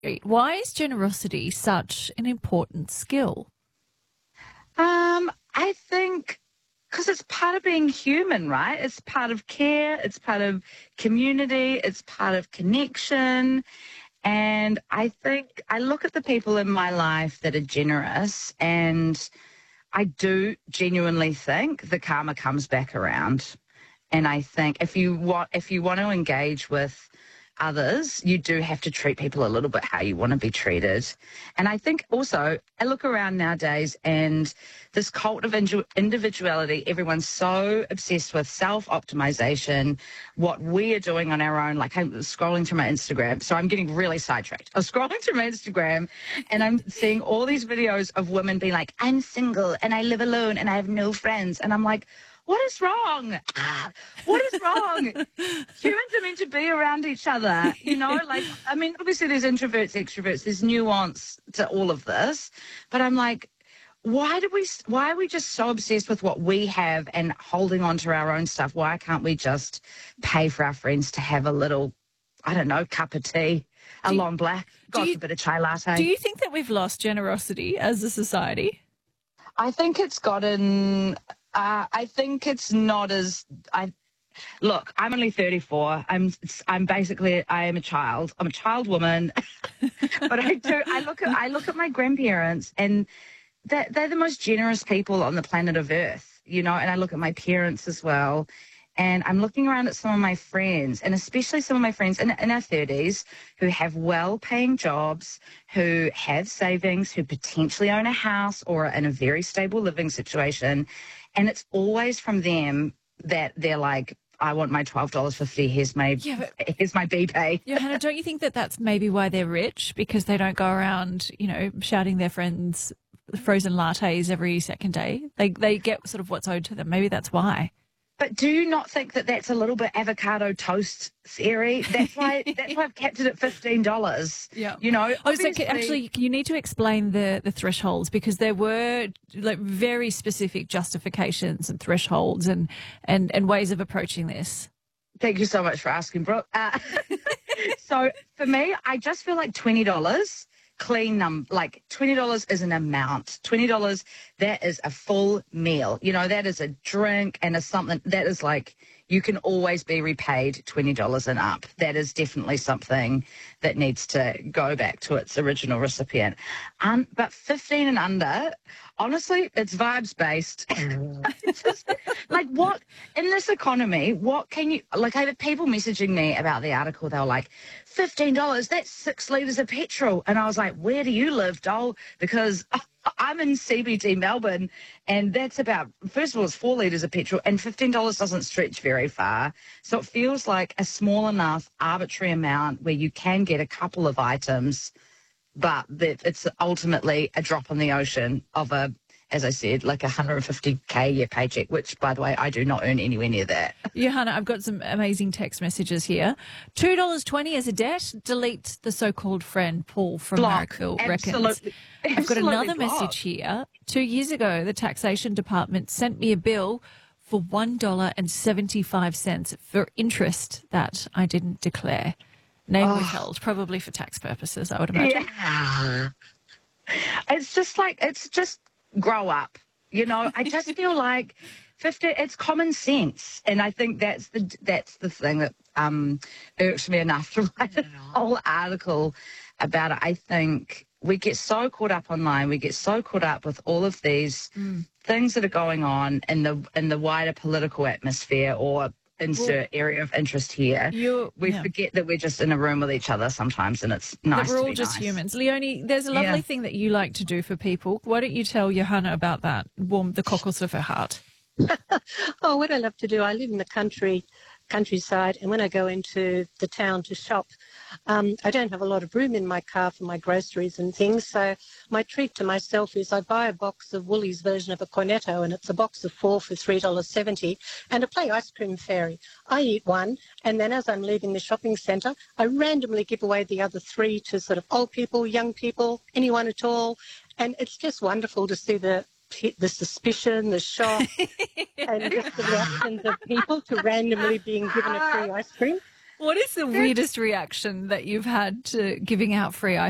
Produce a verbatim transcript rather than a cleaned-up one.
Why is generosity such an important skill? Um, I think because it's part of being human, right? It's part of care, it's part of community, it's part of connection. And I think I look at the people in my life that are generous, and I do genuinely think the karma comes back around. And I think if you want if you want to engage with others, you do have to treat people a little bit how you want to be treated. And I think also, I look around nowadays and this cult of indu- individuality, everyone's so obsessed with self-optimization, what we are doing on our own. Like I'm scrolling through my Instagram, so I'm getting really sidetracked. I'm scrolling through my Instagram and I'm seeing all these videos of women being like, I'm single and I live alone and I have no friends. And I'm like, what is wrong? Ah, what is wrong? Humans are meant to be around each other, you know? Like, I mean, obviously there's introverts, extroverts, there's nuance to all of this. But I'm like, why do we, why are we just so obsessed with what we have and holding on to our own stuff? Why can't we just pay for our friends to have a little, I don't know, cup of tea, a Do you- long black, God you- forbid a chai latte? Do you think that we've lost generosity as a society? I think it's gotten, uh, I think it's not as, I look, I'm only thirty-four. I'm, I'm basically, I am a child. I'm a child woman, but I do, I look at, I look at my grandparents and they're, they're the most generous people on the planet of Earth, you know, and I look at my parents as well. And I'm looking around at some of my friends, and especially some of my friends in, in our thirties who have well-paying jobs, who have savings, who potentially own a house or are in a very stable living situation. And it's always from them that they're like, I want my twelve dollars fifty. Here's my, Yeah, but- here's my B P. Johanna, don't you think that that's maybe why they're rich? Because they don't go around, you know, shouting their friends frozen lattes every second day. They they get sort of what's owed to them. Maybe that's why. But do you not think that that's a little bit avocado toast theory? That's why that's why I've kept it at fifteen dollars. Yeah. You know, Oh, so obviously- actually, you need to explain the, the thresholds, because there were like very specific justifications and thresholds and, and, and ways of approaching this. Thank you so much for asking, Brooke. Uh, so for me, I just feel like twenty dollars clean num like twenty dollars is an amount. twenty dollars, that is a full meal. You know, that is a drink and a something that is like, you can always be repaid twenty dollars and up. That is definitely something that needs to go back to its original recipient. Um, but fifteen and under, honestly, it's vibes based. It's just, like, what, in this economy, what can you, like, I had people messaging me about the article. They were like, fifteen dollars, that's six litres of petrol. And I was like, where do you live, doll? Because I'm in C B D Melbourne, and that's about, first of all, it's four litres of petrol, and fifteen dollars doesn't stretch very far. So it feels like a small enough arbitrary amount where you can get a couple of items, but that it's ultimately a drop in the ocean of a, as I said, like a one hundred fifty K a year paycheck, which, by the way, I do not earn anywhere near that. Johanna, I've got some amazing text messages here. two dollars twenty as a debt. Delete the so-called friend. Paul from Block. Marrickville reckons. Absolutely. I've got Absolutely another block. message here. Two years ago, the taxation department sent me a bill for one dollar and seventy-five cents for interest that I didn't declare. Name Oh. withheld, probably for tax purposes, I would imagine. Yeah. It's just like, it's just grow up. You know, I just feel like fifty, it's common sense. And I think that's the that's the thing that um, irks me enough to write a whole article about it. I think we get so caught up online. We get so caught up with all of these Mm. things that are going on in the in the wider political atmosphere, or insert area of interest here. You, We yeah. forget that we're just in a room with each other sometimes, and it's nice That we're to all be just nice. humans. Leonie, there's a lovely Yeah. thing that you like to do for people. Why don't you tell Johanna about that? Warm the cockles of her heart. Oh, what I love to do, I live in the country, countryside, and when I go into the town to shop, um, I don't have a lot of room in my car for my groceries and things, so my treat to myself is I buy a box of Woolies version of a Cornetto, and it's a box of four for three dollars seventy, and a play ice cream fairy. I eat one, and then as I'm leaving the shopping centre, I randomly give away the other three to sort of old people, young people, anyone at all, and it's just wonderful to see the the suspicion, the shock, and just the reactions of people to randomly being given a free ice cream. What is the weirdest reaction that you've had to giving out free